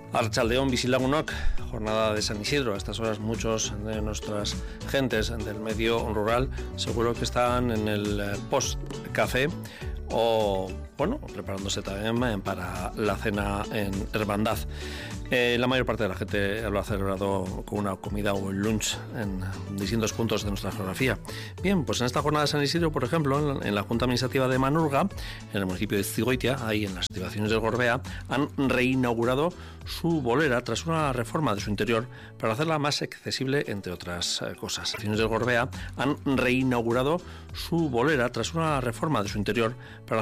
Arratsaldeon bizilagunok, jornada de San Isidro. A estas horas muchos de nuestras gentes del medio rural seguro que están en el post-café o, bueno, preparándose también para la cena en hermandad. La mayor parte de la gente lo ha celebrado con una comida o el lunch en distintos puntos de nuestra geografía. Bien, pues en esta jornada de San Isidro, por ejemplo, en la Junta Administrativa de Manurga, en el municipio de Zigoitia, ahí en las activaciones del Gorbea, han reinaugurado su bolera tras una reforma de su interior para hacerla más accesible, entre otras cosas. Las activaciones del Gorbea han reinaugurado su bolera tras una reforma de su interior para